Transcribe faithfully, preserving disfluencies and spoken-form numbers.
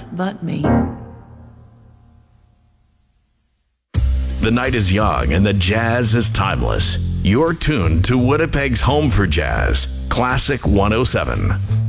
but me. The night is young and the jazz is timeless. You're tuned to Winnipeg's home for jazz, Classic one oh seven.